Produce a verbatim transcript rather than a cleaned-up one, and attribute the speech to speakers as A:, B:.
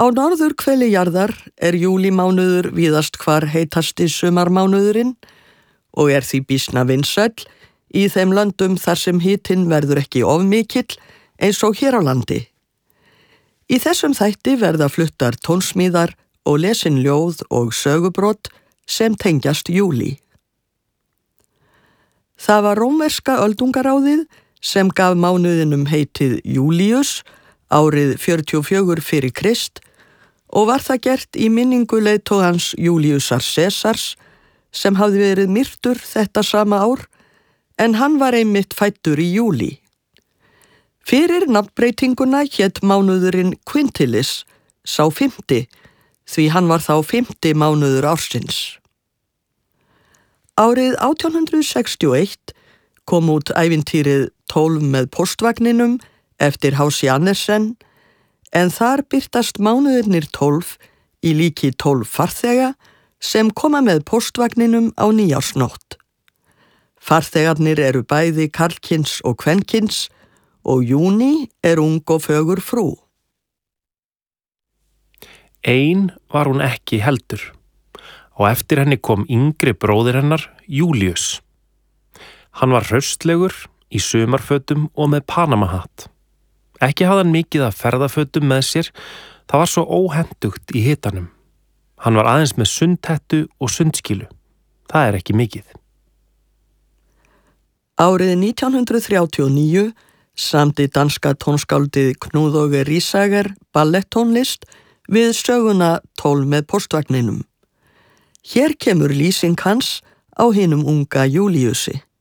A: Á norðurhveli jarðar er júlímánuður víðast hvar heitasti sumarmánuðurinn og er því býsna vinsæll í þeim löndum þar sem hitinn verður ekki of mikill eins og hér á landi. Í þessum þætti verða fluttar tónsmíðar og lesin ljóð og sögubrot sem tengjast júlí. Það var rómverska öldungaráðið sem gaf mánuðinum heitið Júlíus árið fjörutíu og fjögur fyrir Krist og var það gert í minningu leiðtogans Júlíusar Sesars sem hafði verið myrtur þetta sama ár en hann var einmitt fæddur í júlí. Fyrir nafnbreytinguna hét mánuðurinn Quintilis, sá fimmti, því hann var þá fimmti mánuður ársins. Árið átján hundrað sextíu og eitt kom út ævintýrið tólf með póstvagninum eftir H C Andersen, en þar birtast mánuðirnir tólf í líki tólf farþega sem koma með póstvagninum á nýjársnótt. Farþegarnir eru bæði karlkyns og kvenkyns og júní er ung og fögur frú.
B: Ein var hún ekki heldur og eftir henni kom yngri bróðir hennar, Júlíus. Hann var hraustlegur, í sumarfötum og með panamahatt. Ekki hafði hann mikið af ferðafötum með sér, það var svo óhentugt í hitanum. Hann var aðeins með sundhettu og sundskílu. Það er ekki mikið.
A: Árið nítján hundrað þrjátíu og níu samdi danska tónskáldið Knud Åge Risager ballettónlist við söguna tólf með póstvagninum. Hér kemur lýsing hans á hinum unga Júlíusi.